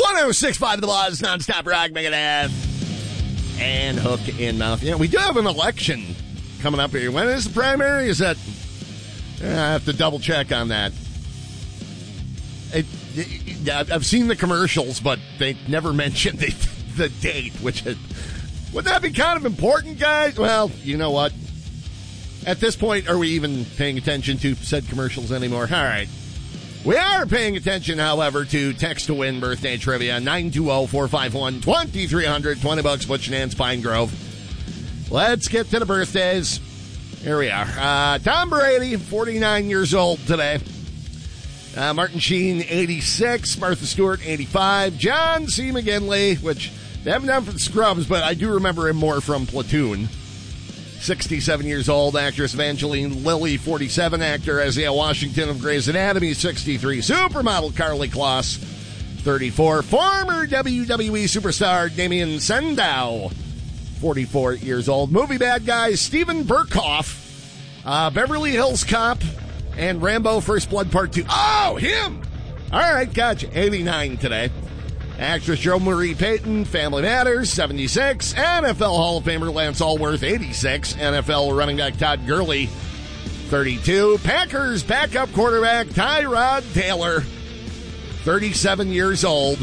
106.5 The Buzz, nonstop rock, Megadeth, and Hook in Mouth. Yeah, we do have an election coming up here. When is the primary? Is that... I have to double check on that. I've seen the commercials, but they never mentioned the date, which would that be kind of important, guys? Well, you know what? At this point, are we even paying attention to said commercials anymore? All right. We are paying attention, however, to Text to Win birthday trivia. 920-451-2300. $20 Butch and Ann's Pine Grove. Let's get to the birthdays. Here we are. Tom Brady, 49 years old today. Martin Sheen, 86. Martha Stewart, 85. John C. McGinley, which they haven't done for the Scrubs, but I do remember him more from Platoon. 67 years old. Actress Evangeline Lilly, 47. Actor Isaiah Washington of Grey's Anatomy, 63. Supermodel Carly Kloss, 34. Former WWE superstar Damien Sandow, 44 years old. Movie bad guys Steven Berkoff, Beverly Hills Cop, and Rambo First Blood Part 2. Oh, him! All right, gotcha. 89 today. Actress Jo Marie Payton, Family Matters, 76. NFL Hall of Famer Lance Allworth, 86. NFL running back Todd Gurley, 32. Packers backup quarterback Tyrod Taylor, 37 years old.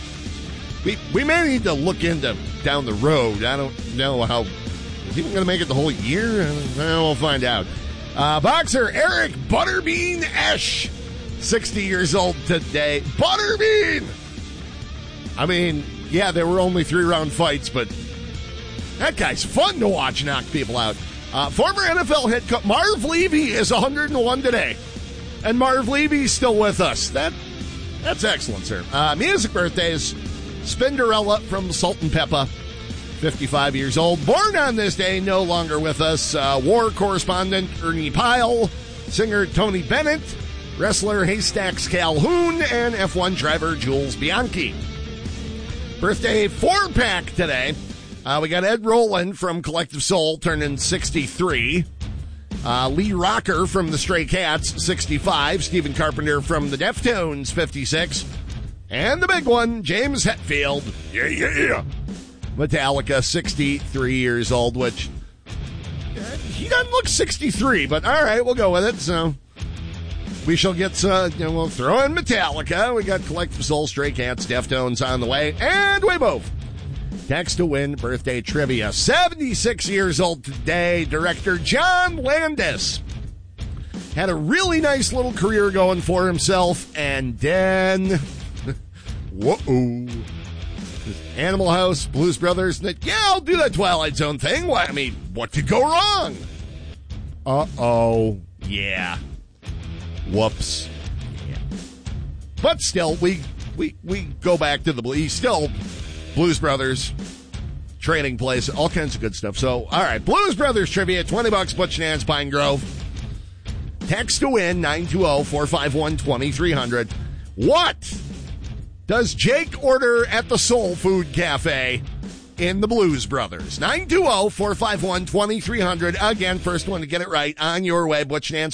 We may need to look into down the road. I don't know how. Is he going to make it the whole year? We'll find out. Boxer Eric Butterbean Esch, 60 years old today. Butterbean! I mean, yeah, there were only 3-round fights, but that guy's fun to watch knock people out. Former NFL head coach Marv Levy is 101 today. And Marv Levy's still with us. That's excellent, sir. Music birthdays. Spinderella from Salt and Pepper, 55 years old. Born on this day, no longer with us. War correspondent Ernie Pyle. Singer Tony Bennett. Wrestler Haystacks Calhoun. And F1 driver Jules Bianchi. Birthday 4-pack today. We got Ed Roland from Collective Soul turning 63. Lee Rocker from the Stray Cats, 65. Stephen Carpenter from the Deftones, 56. And the big one, James Hetfield. Yeah. Metallica, 63 years old, which he doesn't look 63, but all right, we'll go with it. So we shall get, we'll throw in Metallica. We got Collective Soul, Stray Cats, Deftones on the way, and we move. Text to Win birthday trivia. 76 years old today, director John Landis. Had a really nice little career going for himself, and then, whoa, Animal House, Blues Brothers, yeah, I'll do that Twilight Zone thing. What could go wrong? Uh-oh, yeah. Whoops. Yeah. But still, we go back to the Blues. Still, Blues Brothers, Trading Place, all kinds of good stuff. So, all right, Blues Brothers trivia, $20, Butch and Ann's Pine Grove. Text to win, 920-451-2300. What does Jake order at the Soul Food Cafe in the Blues Brothers? 920-451-2300. Again, first one to get it right on your way, Butch and Ann's